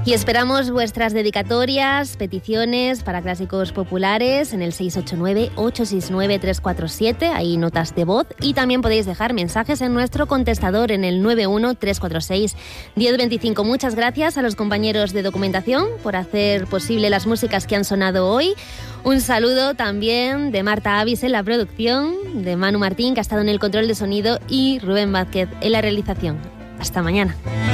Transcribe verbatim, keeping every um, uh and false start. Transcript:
Y esperamos vuestras dedicatorias, peticiones para clásicos populares en el seis ocho nueve, ocho seis nueve, tres cuatro siete, ahí notas de voz, y también podéis dejar mensajes en nuestro contestador en el nueve uno, tres cuatro seis, uno cero dos cinco. Muchas gracias a los compañeros de documentación por hacer posible las músicas que han sonado hoy. Un saludo también de Marta Avis en la producción, de Manu Martín, que ha estado en el control de sonido, y Rubén Vázquez en la realización. Hasta mañana.